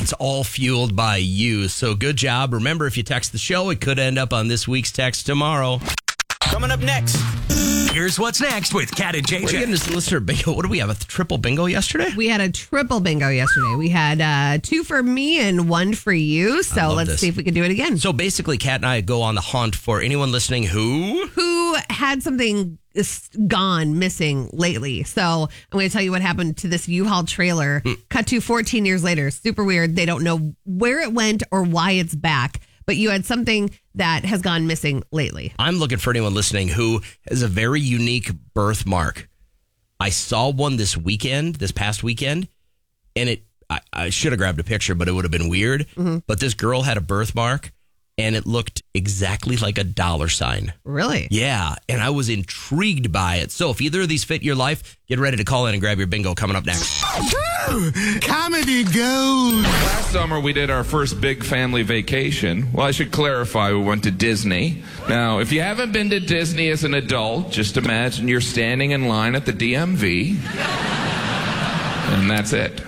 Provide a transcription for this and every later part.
it's all fueled by you. So good job. Remember, if you text the show, it could end up on this week's text tomorrow. Coming up next, here's what's next with Kat and JJ. We're getting this listener bingo. What do we have? A triple bingo yesterday? We had a triple bingo yesterday. We had 2 for me and 1 for you. So let's see if we can do it again. So basically, Kat and I go on the hunt for anyone listening who had something gone missing lately. So I'm going to tell you what happened to this U-Haul trailer. Cut to 14 years later. Super weird. They don't know where it went or why it's back. But you had something that has gone missing lately. I'm looking for anyone listening who has a very unique birthmark. I saw one this past weekend, and I should have grabbed a picture, but it would have been weird. Mm-hmm. But this girl had a birthmark, and it looked exactly like a $. Really? Yeah, and I was intrigued by it. So if either of these fit your life, get ready to call in and grab your bingo coming up next. Comedy gold. Last summer, we did our first big family vacation. Well, I should clarify, we went to Disney. Now, if you haven't been to Disney as an adult, just imagine you're standing in line at the DMV, and that's it.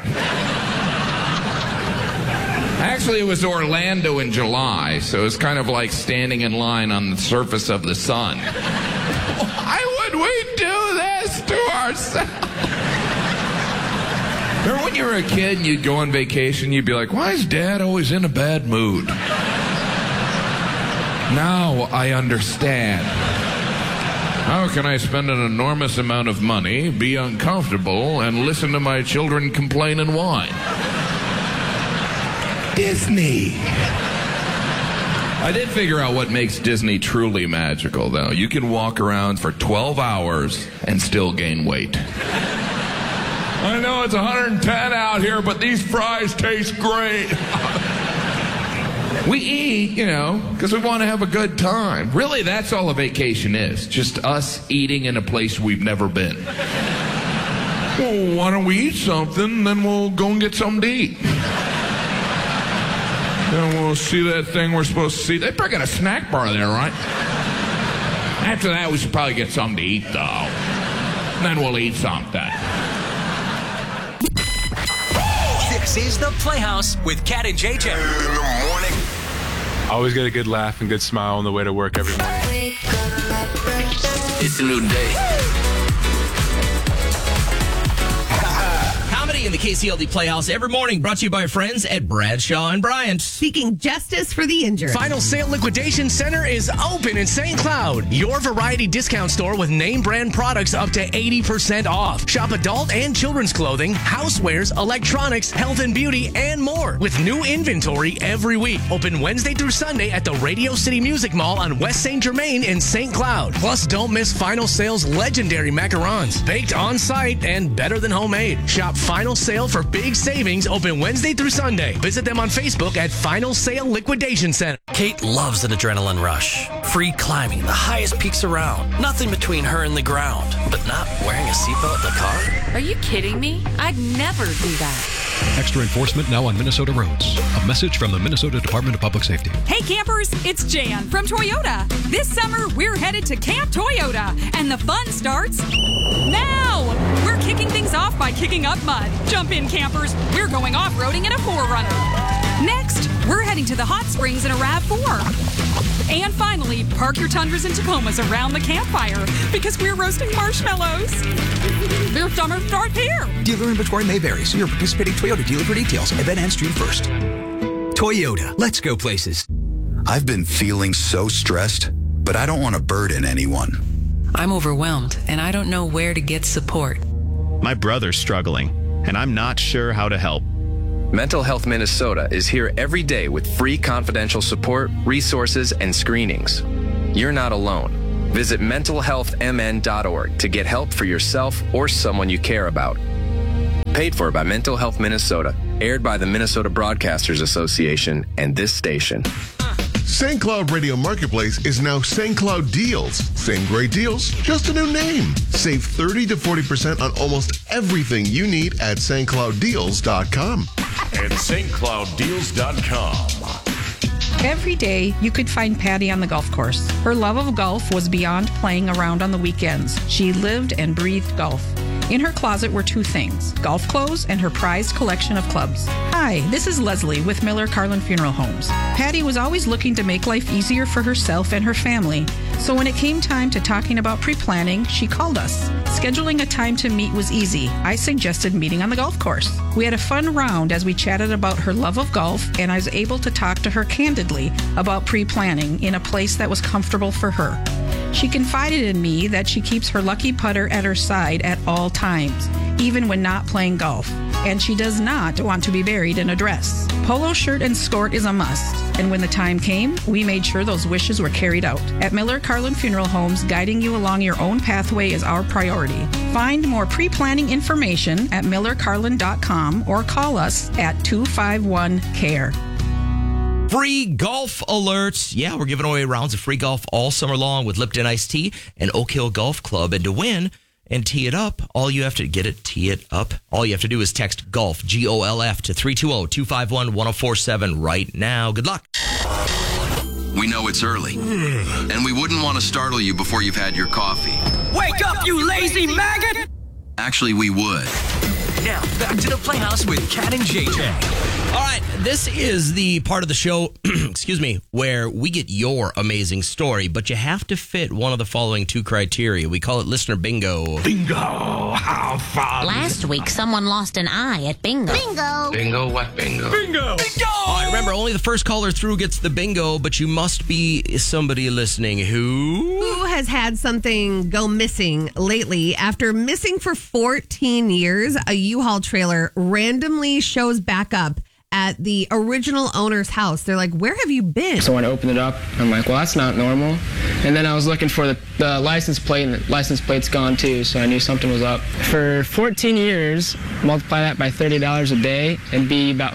Actually, it was Orlando in July, so it's kind of like standing in line on the surface of the sun. Why would we do this to ourselves? Remember when you were a kid and you'd go on vacation, you'd be like, why is Dad always in a bad mood? Now I understand. How can I spend an enormous amount of money, be uncomfortable, and listen to my children complain and whine? Disney. I did figure out what makes Disney truly magical, though. You can walk around for 12 hours and still gain weight. I know it's 110 out here, but these fries taste great. We eat, because we want to have a good time. Really, that's all a vacation is. Just us eating in a place we've never been. Well, why don't we eat something, then we'll go and get something to eat. Then we'll see that thing we're supposed to see. They probably got a snack bar there, right? After that, we should probably get something to eat, though. Then we'll eat something. This is The Playhouse with Kat and JJ. In the morning. I always get a good laugh and good smile on the way to work every morning. It's a new day. Comedy in the KCLD Playhouse every morning, brought to you by our friends at Bradshaw and Bryant. Seeking justice for the injured. Final Sale Liquidation Center is open in St. Cloud. Your variety discount store with name brand products up to 80% off. Shop adult and children's clothing, housewares, electronics, health and beauty, and more. With new inventory every week. Open Wednesday through Sunday at the Radio City Music Mall on West St. Germain in St. Cloud. Plus, don't miss Final Sale's legendary macarons. Baked on site and better than homemade. Shop Final Sale for big savings, open Wednesday through Sunday. Visit them on Facebook at Final Sale Liquidation Center. Kate loves an adrenaline rush. Free climbing the highest peaks around. Nothing between her and the ground. But not wearing a seatbelt in the car? Are you kidding me? I'd never do that. Extra enforcement now on Minnesota roads. A message from the Minnesota Department of Public Safety. Hey campers, it's Jan from Toyota. This summer, we're headed to Camp Toyota, and the fun starts now. We're kicking things off by kicking up mud. Jump in, campers. We're going off-roading in a 4Runner. Next, we're heading to the hot springs in a RAV4. And finally, park your Tundras and Tacomas around the campfire because we're roasting marshmallows. Their summer starts here. Dealer inventory may vary. See your participating Toyota dealer for details. Event ends June 1st. Toyota. Let's go places. I've been feeling so stressed, but I don't want to burden anyone. I'm overwhelmed, and I don't know where to get support. My brother's struggling, and I'm not sure how to help. Mental Health Minnesota is here every day with free confidential support, resources, and screenings. You're not alone. Visit mentalhealthmn.org to get help for yourself or someone you care about. Paid for by Mental Health Minnesota. Aired by the Minnesota Broadcasters Association and this station. St. Cloud Radio Marketplace is now St. Cloud Deals. Same great deals, just a new name. Save 30 to 40% on almost everything you need at stclouddeals.com. And stclouddeals.com. Every day, you could find Patty on the golf course. Her love of golf was beyond playing around on the weekends. She lived and breathed golf. In her closet were two things, golf clothes and her prized collection of clubs. Hi, Hi, this is Leslie with Miller Carlin Funeral Homes. Patty was always looking to make life easier for herself and her family. So when it came time to talking about pre-planning, she called us. Scheduling a time to meet was easy. I suggested meeting on the golf course. We had a fun round as we chatted about her love of golf, and I was able to talk to her candidly about pre-planning in a place that was comfortable for her. She confided in me that she keeps her lucky putter at her side at all times, even when not playing golf. And she does not want to be buried in a dress. Polo shirt and skirt is a must. And when the time came, we made sure those wishes were carried out. At Miller Carlin Funeral Homes, guiding you along your own pathway is our priority. Find more pre-planning information at millercarlin.com or call us at 251-CARE. Free golf alerts. Yeah, we're giving away rounds of free golf all summer long with Lipton Iced Tea and Oak Hill Golf Club. And to win and tee it up, all you have to tee it up. All you have to do is text GOLF, GOLF, to 320-251-1047 right now. Good luck. We know it's early, and we wouldn't want to startle you before you've had your coffee. Wake up, you lazy maggot! Actually, we would. Now, back to the Playhouse with Kat and JJ. All right, this is the part of the show, excuse me, where we get your amazing story, but you have to fit one of the following two criteria. We call it listener bingo. Bingo! How fun! Last week, someone lost an eye at bingo. Bingo! Bingo what bingo? Bingo! Bingo! All right, remember, only the first caller through gets the bingo, but you must be somebody listening who has had something go missing lately. After missing for 14 years, a U-Haul trailer randomly shows back up at the original owner's house. They're like, where have you been? So when I opened it up, I'm like, well, that's not normal. And then I was looking for the license plate, and the license plate's gone too, so I knew something was up. For 14 years, multiply that by $30 a day, it'd be about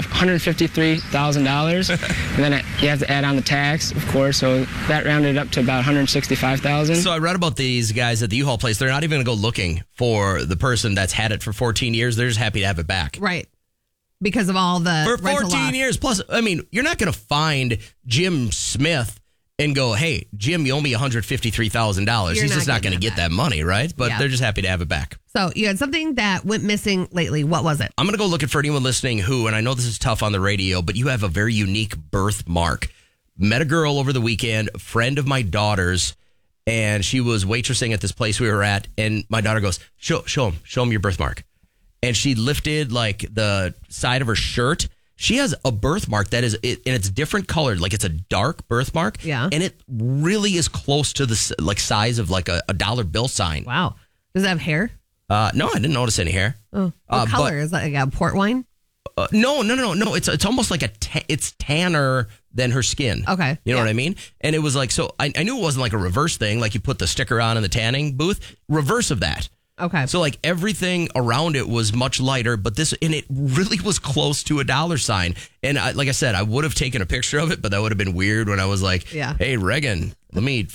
$153,000. And then you have to add on the tax, of course, so that rounded up to about $165,000. So I read about these guys at the U-Haul place. They're not even going to go looking for the person that's had it for 14 years. They're just happy to have it back. Right. Because of all the for rental 14 loss. years plus. I mean, you're not going to find Jim Smith and go, hey, Jim, you owe me $153,000. He's just not going to get that money, right? But Yeah. they're just happy to have it back. So you had something that went missing lately. What was it? I'm going to go looking for anyone listening who, and I know this is tough on the radio, but you have a very unique birthmark. Met a girl over the weekend, a friend of my daughter's, and she was waitressing at this place we were at, and my daughter goes, show him your birthmark. And she lifted like the side of her shirt. She has a birthmark that is, and it's different colored. Like it's a dark birthmark. Yeah. And it really is close to the like size of like a dollar bill sign. Wow. Does it have hair? No, I didn't notice any hair. Oh, what color? Is that like a port wine? No. It's almost like it's tanner than her skin. Okay. You know what I mean? And it was like, so I knew it wasn't like a reverse thing. Like you put the sticker on in the tanning booth. Reverse of that. Okay. So like everything around it was much lighter, but it really was close to a dollar sign. And like I said, I would have taken a picture of it, but that would have been weird when I was like, hey, Reagan, let me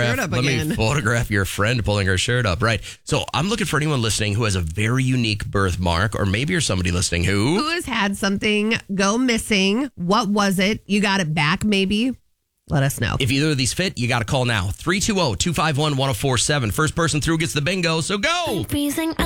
photograph your friend pulling her shirt up. Right. So I'm looking for anyone listening who has a very unique birthmark, or maybe you're somebody listening who has had something go missing. What was it? You got it back, maybe? Let us know. If either of these fit, you got to call now. 320-251-1047. First person through gets the bingo, so go! Freezing.